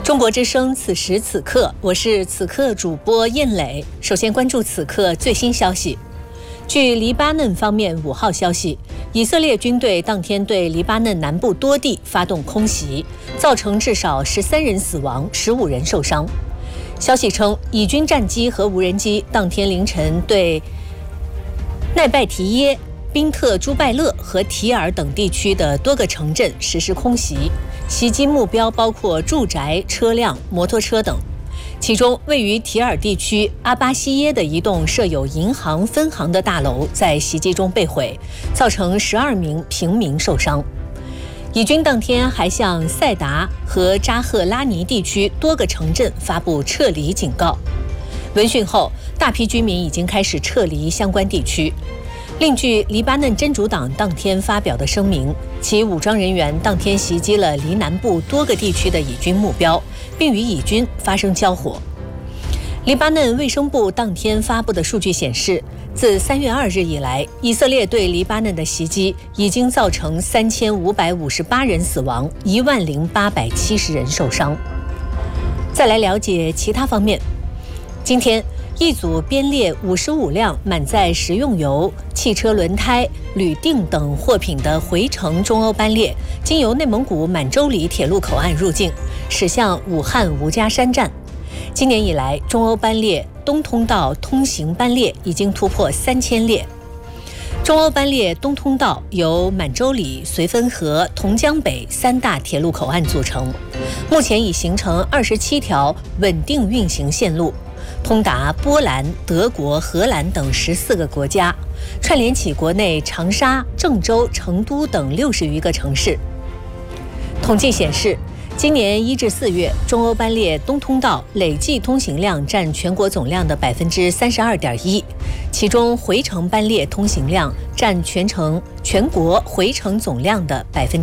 中国之声，此时此刻，我是此刻主播燕磊。首先关注此刻最新消息。据黎巴嫩方面5号消息，以色列军队当天对黎巴嫩南部多地发动空袭，造成至少13人死亡，15人受伤。消息称，以军战机和无人机当天凌晨对奈拜提耶、宾特朱拜勒和提尔等地区的多个城镇实施空袭，袭击目标包括住宅、车辆、摩托车等。其中，位于提尔地区阿巴西耶的一栋设有银行分行的大楼在袭击中被毁，造成12名平民受伤。以军当天还向塞达和扎赫拉尼地区多个城镇发布撤离警告。闻讯后，大批居民已经开始撤离相关地区。另据黎巴嫩真主党当天发表的声明，其武装人员当天袭击了黎南部多个地区的以军目标，并与以军发生交火。黎巴嫩卫生部当天发布的数据显示，自3月2日以来，以色列对黎巴嫩的袭击已经造成3558人死亡，10870人受伤。再来了解其他方面。今天，一组编列55辆满载食用油、汽车轮胎、铝锭等货品的回程中欧班列，经由内蒙古满洲里铁路口岸入境，驶向武汉吴家山站。今年以来，中欧班列东通道通行班列已经突破3000列。中欧班列东通道由满洲里、绥芬河、同江北3大铁路口岸组成，目前已形成27条稳定运行线路，通达波兰、德国、荷兰等14个国家，串联起国内长沙、郑州、成都等60余个城市。统计显示，今年1至4月，中欧班列东通道累计通行量占全国总量的32.1%，其中回程班列通行量占全国回程总量的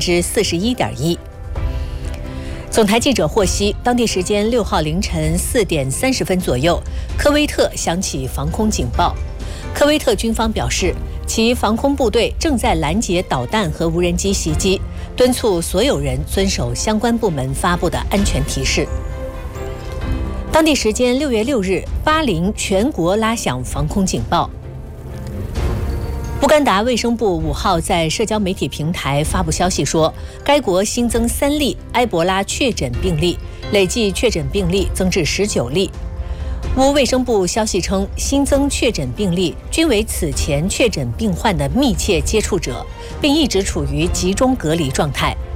41.1%。总台记者获悉，当地时间6号凌晨4点30分左右，科威特响起防空警报。科威特军方表示，其防空部队正在拦截导弹和无人机袭击，敦促所有人遵守相关部门发布的安全提示。当地时间6月6日，巴林全国拉响防空警报。乌干达卫生部5号在社交媒体平台发布消息说，该国新增3例埃博拉确诊病例，累计确诊病例增至19例。乌卫生部消息称，新增确诊病例均为此前确诊病患的密切接触者，并一直处于集中隔离状态。